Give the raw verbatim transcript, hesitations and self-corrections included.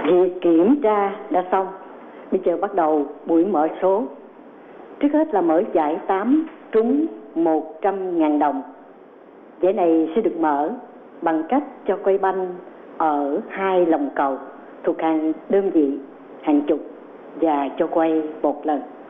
Việc kiểm tra đã xong. Bây giờ bắt đầu buổi mở số. Trước hết là mở giải tám trúng một trăm ngàn đồng. Giải này sẽ được mở bằng cách cho quay banh ở hai lồng cầu thuộc hàng đơn vị, hàng chục và cho quay một lần.